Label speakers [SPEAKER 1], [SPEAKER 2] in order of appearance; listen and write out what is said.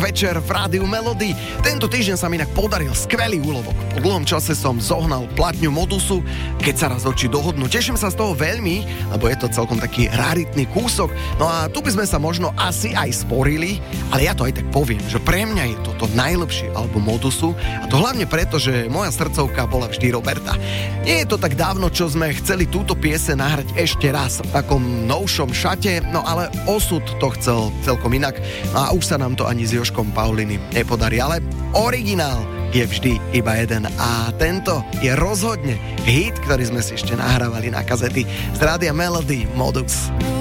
[SPEAKER 1] večer v Rádiu Melody. Tento týždeň sa mi inak podaril skvelý úlovok. Po dlhom čase som zohnal platňu Modusu, keď sa raz oči dohodnú. Teším sa z toho veľmi, lebo je to celkom taký raritný kúsok. No a tu by sme sa možno asi aj sporili, ale ja to aj tak poviem, že pre mňa je toto najlepší album Modusu, a to hlavne preto, že moja srdcovka bola vždy Roberta. Nie je to tak dávno, čo sme chceli túto pieseň nahrať ešte raz v takom novšom šate, no ale osud to chcel celkom inak, a už sa nám to ani s Jožkom Paulinim nepodarí, ale originál je vždy iba jeden a tento je rozhodne hit, ktorý sme si ešte nahrávali na kazety z Rádia Melody, Modus.